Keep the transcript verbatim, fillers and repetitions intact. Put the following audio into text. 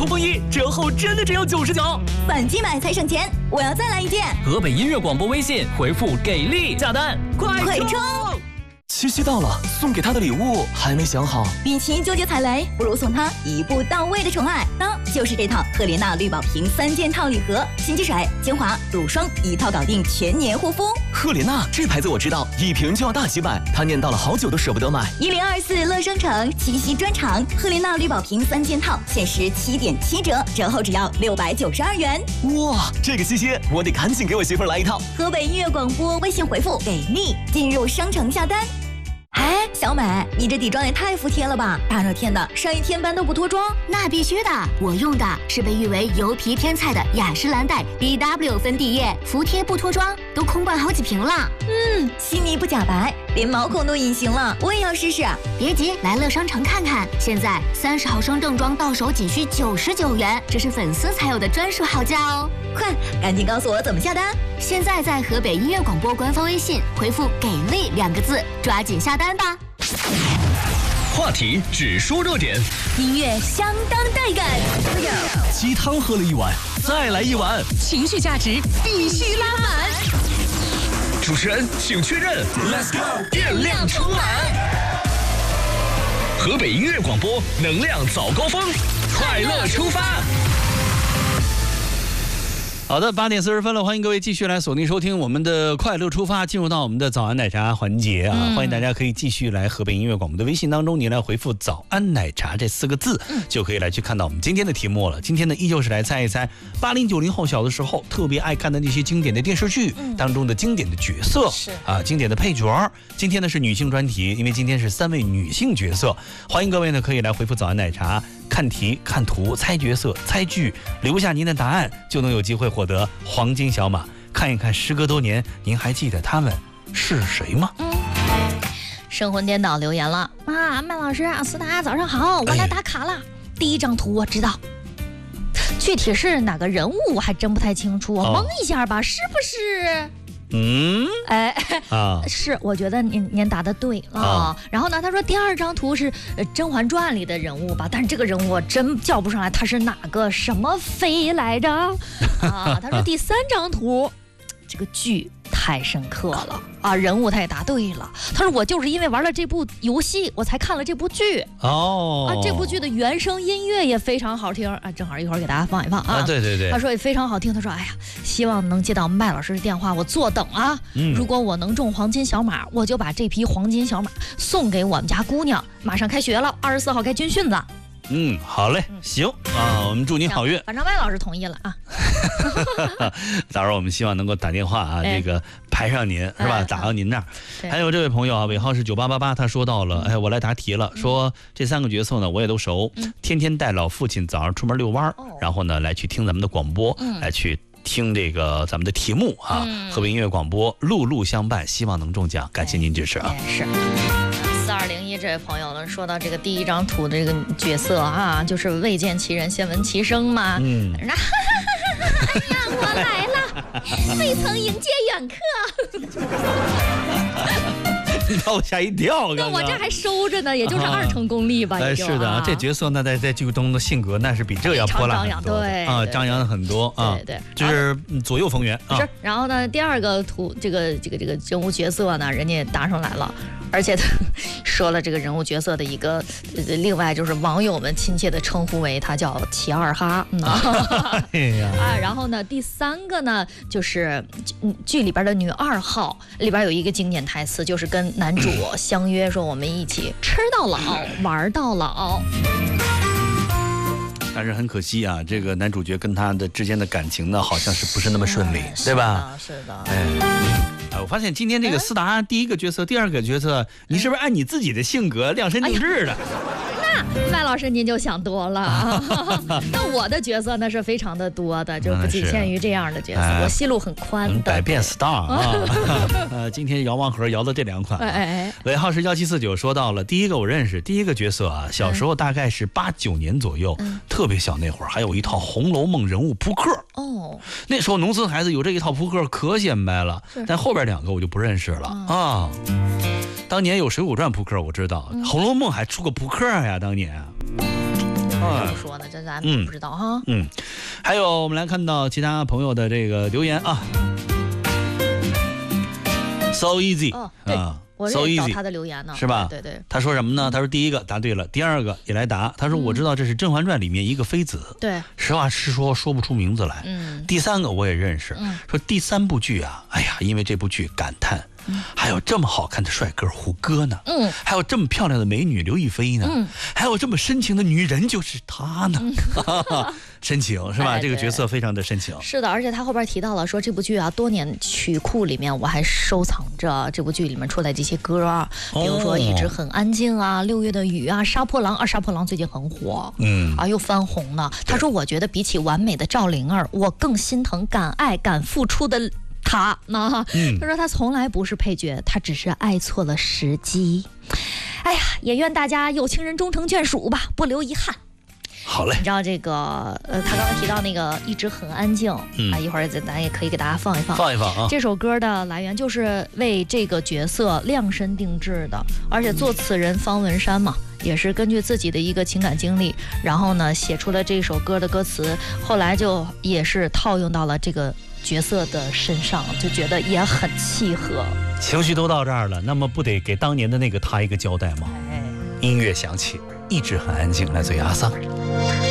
冲锋衣折后真的只有九十九， 反季买才省钱，我要再来一件。 河北音乐广播微信回复给力下单，快快冲！ 七夕到了，送给他的礼物还没想好。 与其纠结踩雷，不如送他一步到位的宠爱。那就是这套赫莲娜绿宝瓶三件套礼盒，洗洁水、精华、乳霜一套搞定全年护肤。 赫莲娜这牌子我知道，一瓶就要大几百，他念叨了好久都舍不得买。 一零二四乐商城七夕专场，赫莲娜绿宝瓶三件套限时七点七折，折后只要六百九十二元。 哇，这个七夕我得赶紧给我媳妇儿来一套。 河北音乐广播微信回复给力，进入商城下单。哎，小美，你这底妆也太服帖了吧！大热天的，上一天班都不脱妆？ 那必须的，我用的是被誉为油皮天菜的雅诗兰黛 B W 粉底液，服帖不脱妆，都空罐好几瓶了。 嗯，细腻不假白，连毛孔都隐形了，我也要试试。 别急，来乐商城看看，现在三十毫升正装到手仅需九十九元，这是粉丝才有的专属好价哦！ 快，赶紧告诉我怎么下单！ 现在在河北音乐广播官方微信回复“给力”两个字，抓紧下单吧。 话题只说热点， 音乐相当带感。 鸡汤喝了一碗，再来一碗， 情绪价值必须拉满。 主持人请确认 ，Let's go， 电量充满。河北音乐广播能量早高峰，快乐出发。 好的，八点四十分了，欢迎各位继续来锁定收听我们的快乐出发，进入到我们的早安奶茶环节啊！嗯、欢迎大家可以继续来河北音乐广播的微信当中，你来回复“早安奶茶”这四个字，嗯、就可以来去看到我们今天的题目了。今天呢，依旧是来猜一猜八零九零后小的时候特别爱看的那些经典的电视剧、嗯、当中的经典的角色，是啊，经典的配角。今天呢是女性专题，因为今天是三位女性角色，欢迎各位呢可以来回复“早安奶茶”。看题、看图、猜角色、猜剧，留下您的答案，就能有机会获得黄金小马。看一看，时隔多年，您还记得他们是谁吗？嗯， 神魂颠倒留言了啊，麦老师啊，思达早上好，我来打卡了。哎、第一张图我知道，具体是哪个人物我还真不太清楚，我蒙一下吧，是不是？嗯，哎啊，是，我觉得您您答的对啊。啊然后呢，他说第二张图是《甄嬛传》里的人物吧，但是这个人物我真叫不上来，他是哪个什么妃来着？啊，他说第三张图，这个剧太深刻了啊，人物他也答对了。他说我就是因为玩了这部游戏，我才看了这部剧哦。啊，这部剧的原声音乐也非常好听啊，正好一会儿给大家放一放啊。啊对对对， 他说也非常好听。他说哎呀，希望能接到麦老师的电话，我坐等啊。嗯、如果我能中黄金小马，我就把这匹黄金小马送给我们家姑娘。马上开学了，二十四号该军训了。 嗯，好嘞，行啊，我们祝您好运。 反正麦老师同意了啊。 到时候我们希望能够打电话啊，哎、这个排上您是吧？哎、打到您那儿。还有这位朋友啊，尾号是九八八八，他说到了，哎，我来答题了，嗯、说这三个角色呢我也都熟，嗯、天天带老父亲早上出门遛弯，哦、然后呢来去听咱们的广播，嗯、来去听这个咱们的题目啊，嗯、河北音乐广播路路相伴，希望能中奖，感谢您支持啊。 是。四二零一这位朋友呢，说到这个第一张图的这个角色啊，就是未见其人先闻其声嘛。嗯，哎呀，我来了，未曾迎接远客。 把我吓一跳， 那我这还收着呢，也就是二成功力吧。 哎，是的啊，这角色呢，在在剧中的性格那是比这要泼辣很多， 对啊，张扬很多啊， 对对， 就是左右逢源啊。 是，然后呢，第二个图，这个这个这个人物角色呢，人家也答上来了，而且他说了这个人物角色的一个，另外就是网友们亲切的称呼为他叫齐二哈。嗯、哎呀，啊，然后呢，第三个呢，就是剧里边的女二号里边有一个经典台词，就是跟男主相约说我们一起吃到老玩到老。 但是很可惜啊，这个男主角跟他的之间的感情呢，好像是不是那么顺利，对吧？ 是的。 哎，我发现今天这个思达第一个角色、第二个角色，你是不是按你自己的性格量身定制的？ 那麦老师您就想多了。那我的角色那是非常的多的，就不仅限于这样的角色，我戏路很宽的。 百变 star 啊！呃，今天摇盲盒摇的这两款。哎哎，尾号是幺七四九，说到了第一个我认识，第一个角色啊，小时候大概是八九年左右，特别小那会儿，还有一套《红楼梦》人物扑克。哦，那时候农村孩子有这一套扑克可显摆了，但后边两个我就不认识了啊。当年有《水浒传》扑克，我知道，《红楼梦》还出过扑克呀，当年。 这么说呢？这咱嗯不知道哈。 嗯，还有我们来看到其他朋友的这个留言啊。So easy 哦，对。 啊。 我 So 也找 easy 他的留言呢， 是吧？ 对对。 他说什么呢？他说第一个答对了，第二个也来答。他说我知道这是《甄嬛传》里面一个妃子， 对， 实话实说说不出名字来。 嗯。 第三个我也认识， 嗯， 说第三部剧啊，哎呀，因为这部剧感叹， 嗯， 还有这么好看的帅哥胡歌呢， 嗯， 还有这么漂亮的美女刘亦菲呢， 嗯， 还有这么深情的女人就是她呢， 嗯、 深情是吧？ 哎、 这个角色非常的深情。 是的，而且他后边提到了说这部剧啊，多年曲库里面我还收藏着这部剧里面出来这些歌啊，比如说《一直很安静》啊，《六月的雨》啊，《杀破狼》啊，《杀破狼》最近很火， 嗯啊又翻红了。他说我觉得比起完美的赵灵儿，我更心疼敢爱敢付出的他呢。 嗯、 他说他从来不是配角，他只是爱错了时机。哎呀，也愿大家有情人终成眷属吧，不留遗憾。 好嘞， 你知道这个呃，他刚才提到那个一直很安静、嗯、啊，一会儿咱也可以给大家放一放， 放一放啊。 这首歌的来源就是为这个角色量身定制的，而且作词人方文山嘛，也是根据自己的一个情感经历，然后呢写出了这首歌的歌词，后来就也是套用到了这个角色的身上，就觉得也很契合。 情绪都到这儿了，那么不得给当年的那个他一个交代吗？ 哎， 音乐响起，一直很安静，来自于阿桑。